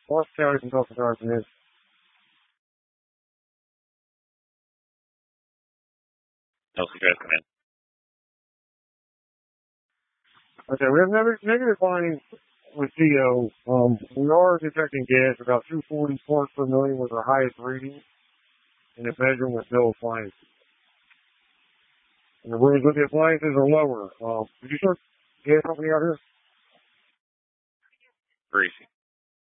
Forest County from Gulf Darkness. LC guys come in. Okay, we have negative findings with CO. We are detecting gas about 240 parts per million was our highest reading, and it's measuring with no appliances. And the rooms with the appliances are lower. Did you start gas company out here? Greasy.